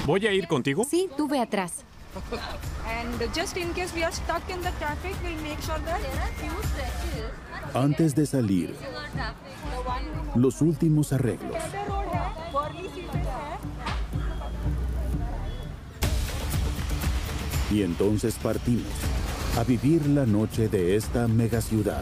¿Voy a ir contigo? Sí, tú ve atrás. Antes de salir, los últimos arreglos. Y entonces partimos a vivir la noche de esta megaciudad.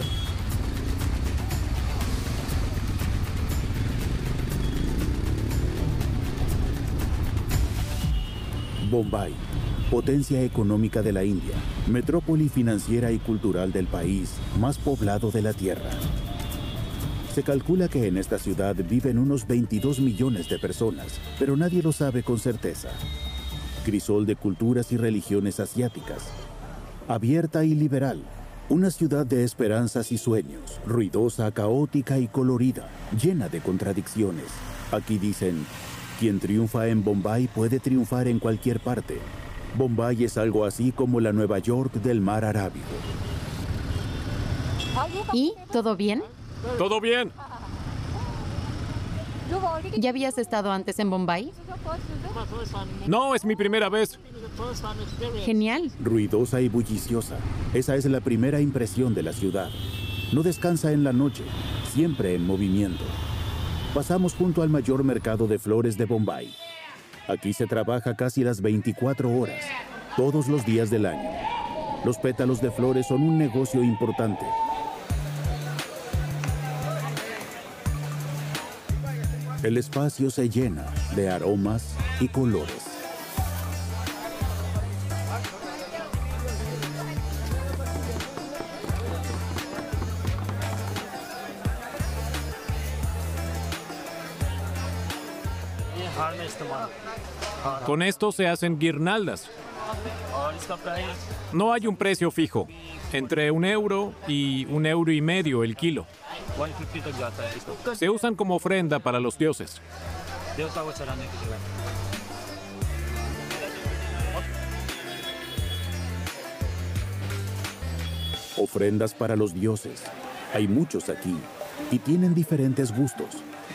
Bombay, potencia económica de la India, metrópoli financiera y cultural del país más poblado de la Tierra. Se calcula que en esta ciudad viven unos 22 millones de personas, pero nadie lo sabe con certeza. Crisol de culturas y religiones asiáticas. Abierta y liberal. Una ciudad de esperanzas y sueños. Ruidosa, caótica y colorida. Llena de contradicciones. Aquí dicen, quien triunfa en Bombay puede triunfar en cualquier parte. Bombay es algo así como la Nueva York del mar Arábigo. ¿Y? ¿Todo bien? ¡Todo bien! ¿Ya habías estado antes en Bombay? No, es mi primera vez. Genial. Ruidosa y bulliciosa. Esa es la primera impresión de la ciudad. No descansa en la noche, siempre en movimiento. Pasamos junto al mayor mercado de flores de Bombay. Aquí se trabaja casi las 24 horas, todos los días del año. Los pétalos de flores son un negocio importante. El espacio se llena de aromas y colores. Con esto se hacen guirnaldas. No hay un precio fijo, entre €1 y €1,50 el kilo. Se usan como ofrenda para los dioses. Ofrendas para los dioses. Hay muchos aquí y tienen diferentes gustos.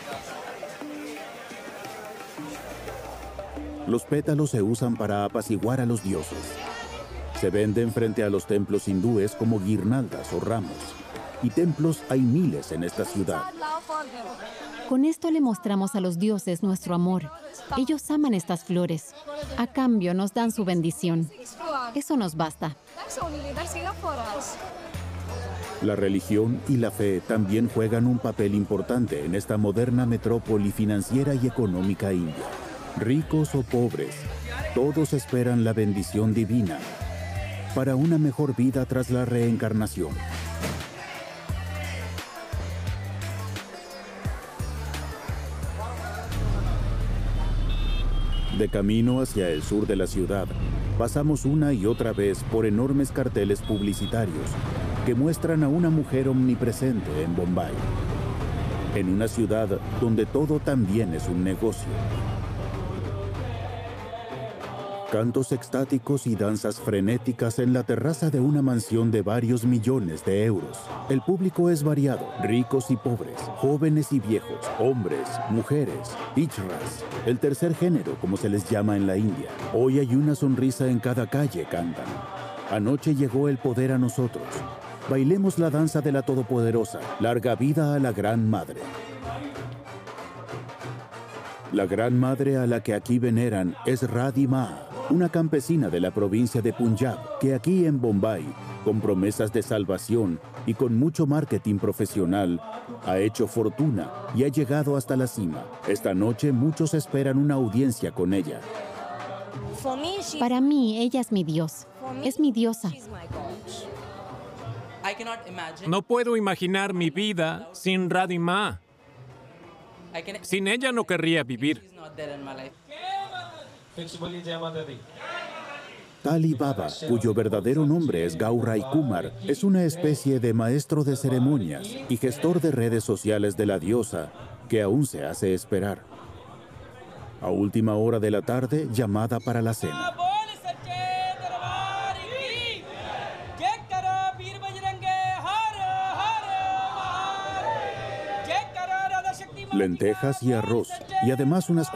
Los pétalos se usan para apaciguar a los dioses. Se venden frente a los templos hindúes como guirnaldas o ramos. Y templos hay miles en esta ciudad. Con esto le mostramos a los dioses nuestro amor. Ellos aman estas flores. A cambio nos dan su bendición. Eso nos basta. La religión y la fe también juegan un papel importante en esta moderna metrópoli financiera y económica india. Ricos o pobres, todos esperan la bendición divina para una mejor vida tras la reencarnación. De camino hacia el sur de la ciudad, pasamos una y otra vez por enormes carteles publicitarios que muestran a una mujer omnipresente en Bombay, en una ciudad donde todo también es un negocio. Cantos extáticos y danzas frenéticas en la terraza de una mansión de varios millones de euros. El público es variado, ricos y pobres, jóvenes y viejos, hombres, mujeres, bichras, el tercer género, como se les llama en la India. Hoy hay una sonrisa en cada calle, cantan. Anoche llegó el poder a nosotros. Bailemos la danza de la Todopoderosa. Larga vida a la Gran Madre. La Gran Madre a la que aquí veneran es Radhi Ma, una campesina de la provincia de Punjab, que aquí en Bombay, con promesas de salvación y con mucho marketing profesional, ha hecho fortuna y ha llegado hasta la cima. Esta noche muchos esperan una audiencia con ella. Para mí, ella es mi dios. Es mi diosa. No puedo imaginar mi vida sin Radhi Ma. Sin ella no querría vivir. Tali Baba, cuyo verdadero nombre es Gaurai Kumar, es una especie de maestro de ceremonias y gestor de redes sociales de la diosa, que aún se hace esperar. A última hora de la tarde, llamada para la cena. Lentejas y arroz, y además unas